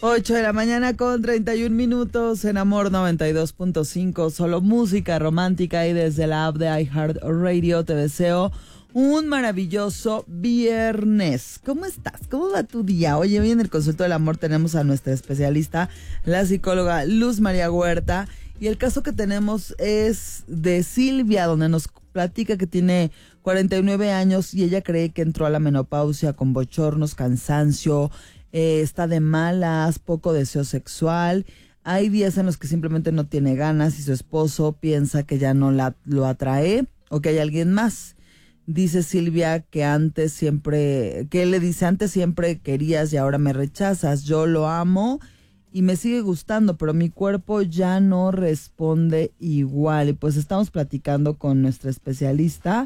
8 de la mañana con 31 minutos en Amor 92.5, solo música romántica, y desde la app de iHeartRadio te deseo un maravilloso viernes. ¿Cómo estás? ¿Cómo va tu día? Oye, hoy en el Consultorio del Amor tenemos a nuestra especialista, la psicóloga Luz María Huerta, y el caso que tenemos es de Silvia, donde nos platica que tiene 49 años y ella cree que entró a la menopausia con bochornos, cansancio, está de malas, poco deseo sexual. Hay días en los que simplemente no tiene ganas y su esposo piensa que ya no lo atrae o que hay alguien más. Dice Silvia que antes siempre querías y ahora me rechazas. Yo lo amo y me sigue gustando, pero mi cuerpo ya no responde igual. Y pues estamos platicando con nuestra especialista,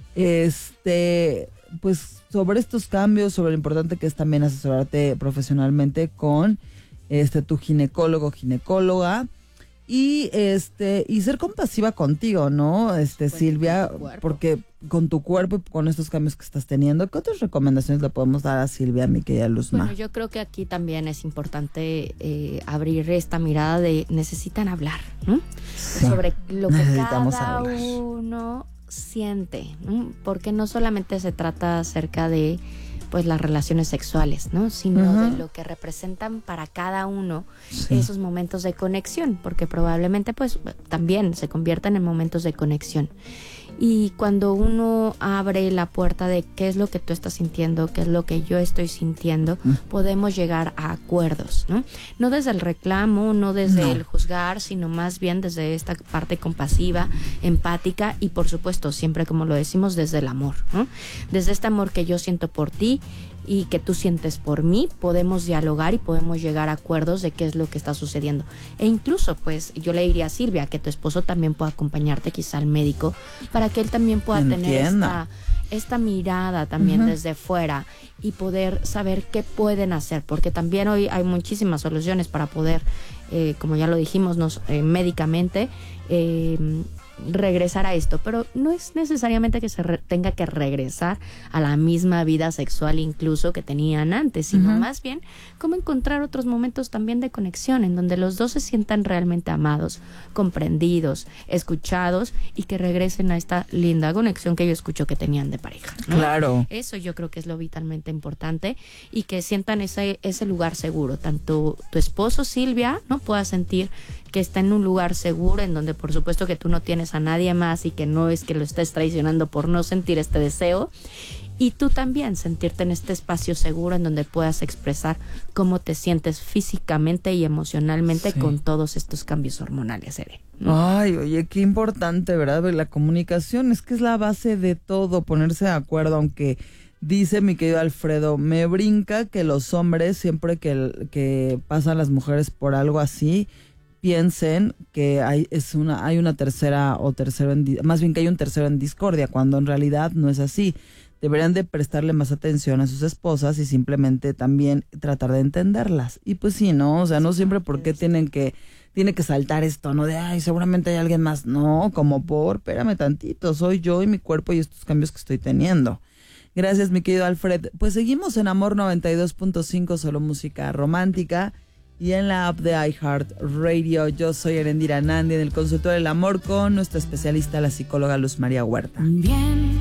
pues sobre estos cambios, sobre lo importante que es también asesorarte profesionalmente con tu ginecóloga, y ser compasiva contigo, ¿no? Silvia, porque con tu cuerpo y con estos cambios que estás teniendo, ¿qué otras recomendaciones le podemos dar a Silvia, mi querida Luzma? Bueno, yo creo que aquí también es importante abrir esta mirada de necesitan hablar, ¿no? Sí, sobre lo que cada uno siente, ¿no? Porque no solamente se trata acerca de pues las relaciones sexuales, ¿no? Sino de lo que representan para cada uno esos momentos de conexión, porque probablemente pues también se conviertan en momentos de conexión. Y cuando uno abre la puerta de qué es lo que tú estás sintiendo, qué es lo que yo estoy sintiendo, podemos llegar a acuerdos, ¿no? No desde el reclamo, no desde el juzgar, sino más bien desde esta parte compasiva, empática y por supuesto siempre, como lo decimos, desde el amor, ¿no? Desde este amor que yo siento por ti y que tú sientes por mí, podemos dialogar y podemos llegar a acuerdos de qué es lo que está sucediendo. E incluso, pues, yo le diría a Silvia que tu esposo también pueda acompañarte quizá al médico para que él también pueda tener esta mirada también desde fuera y poder saber qué pueden hacer, porque también hoy hay muchísimas soluciones para poder, como ya lo dijimos, médicamente, regresar a esto, pero no es necesariamente que se tenga que regresar a la misma vida sexual incluso que tenían antes, sino más bien cómo encontrar otros momentos también de conexión en donde los dos se sientan realmente amados, comprendidos, escuchados y que regresen a esta linda conexión que yo escucho que tenían de pareja, ¿no? Claro. Eso yo creo que es lo vitalmente importante y que sientan ese lugar seguro, tanto tu esposo Silvia, ¿no? Pueda sentir que está en un lugar seguro en donde por supuesto que tú no tienes a nadie más y que no es que lo estés traicionando por no sentir este deseo, y tú también sentirte en este espacio seguro en donde puedas expresar cómo te sientes físicamente y emocionalmente con todos estos cambios hormonales, ¿no? Ay, oye, qué importante, ¿verdad? La comunicación es que es la base de todo, ponerse de acuerdo, aunque dice mi querido Alfredo, me brinca que los hombres siempre que pasan las mujeres por algo así, piensen que hay una tercera o tercero más bien que hay un tercero en discordia, cuando en realidad no es así. Deberían de prestarle más atención a sus esposas y simplemente también tratar de entenderlas. Y pues sí, ¿no? O sea, no siempre porque tiene que saltar esto, ¿no? De, ay, seguramente hay alguien más. No, espérame tantito, soy yo y mi cuerpo y estos cambios que estoy teniendo. Gracias, mi querido Alfred. Pues seguimos en Amor 92.5, solo música romántica. Y en la app de iHeartRadio, yo soy Erendira Nandi en el Consultorio del Amor con nuestra especialista, la psicóloga Luz María Huerta. Bien.